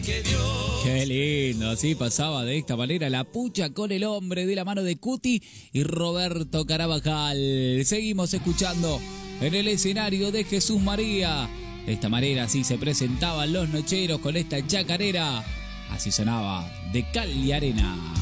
Qué lindo, así pasaba de esta manera la pucha con el hombre de la mano de Cuti y Roberto Carabajal. Seguimos escuchando en el escenario de Jesús María. De esta manera así se presentaban los nocheros con esta chacarera. Así sonaba de Cal y Arena.